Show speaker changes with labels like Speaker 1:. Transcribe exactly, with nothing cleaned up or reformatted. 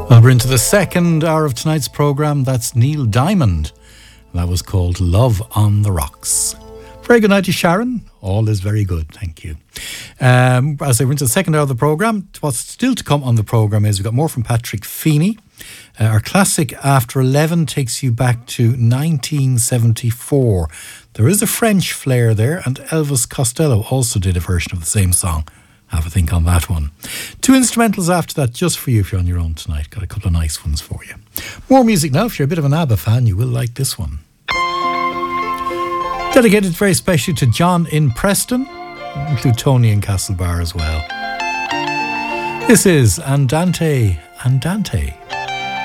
Speaker 1: Well, we're into the second hour of tonight's programme. That's Neil Diamond. That was called Love on the Rocks. Very good night to Sharon. All is very good, thank you. Um, as I went to the second hour of the programme, what's still to come on the programme is we've got more from Patrick Feeney. Uh, our classic After eleven takes you back to nineteen seventy-four. There is a French flair there, and Elvis Costello also did a version of the same song. Have a think on that one. Two instrumentals after that, just for you if you're on your own tonight. Got a couple of nice ones for you. More music now. If you're a bit of an ABBA fan, you will like this one. Dedicated very specially to John in Preston. Include Tony in Castlebar as well. This is Andante Andante.